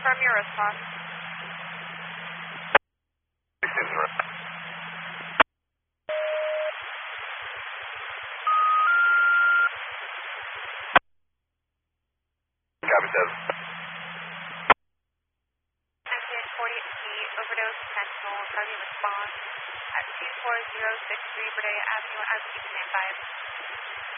confirm your response. Copy, 7. MTN 48T, overdose potential, target response at 24063 Berdea Avenue, as you stand by.